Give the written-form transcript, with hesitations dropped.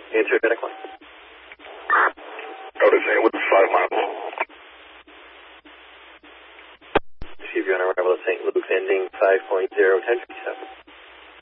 Answer Atlantic 1. Out of St. Louis, 5 miles. Receive you on arrival at St. Luke's ending 5.0, 1057.